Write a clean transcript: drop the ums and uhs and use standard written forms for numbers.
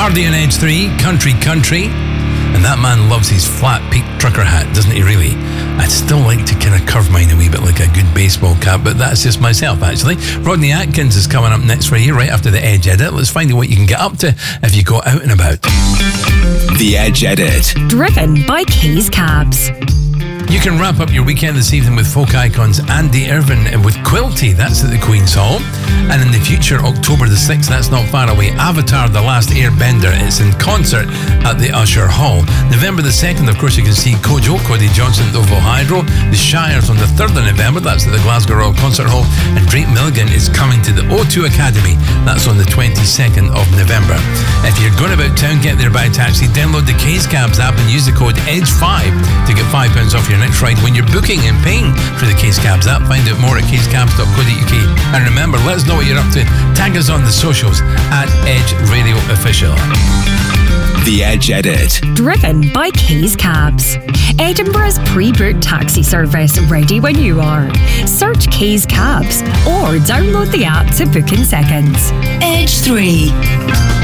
Hardy and Edge 3, Country. And that man loves his flat peak trucker hat, doesn't he really? I'd still like to kind of curve mine a wee bit like a good baseball cap, but that's just myself, actually. Rodney Atkins is coming up next for you, right after the Edge Edit. Let's find out what you can get up to if you go out and about. The Edge Edit. Driven by Keys Cabs. You can wrap up your weekend this evening with folk icons Andy Irvine and with Quilty, that's at the Queen's Hall. And in the future, October the 6th, that's not far away, Avatar The Last Airbender, it's in concert at the Usher Hall. November the 2nd, of course, you can see Kojo, Cody Johnson at OVO Hydro. The Shires on the 3rd of November, that's at the Glasgow Royal Concert Hall. And Drake Milligan is coming to the O2 Academy, that's on the 22nd of November. If you're going about town, get there by taxi, download the Keys Cabs app and use the code EDGE5 to get £5 off your next ride when you're booking and paying through the Keys Cabs app. Find out more at keyscabs.co.uk. And remember, let us know what you're up to. Tag us on the socials at Edge Radio Official. The Edge Edit. Driven by Keys Cabs. Edinburgh's pre-booked taxi service, ready when you are. Search Keys Cabs or download the app to book in seconds. Edge 3.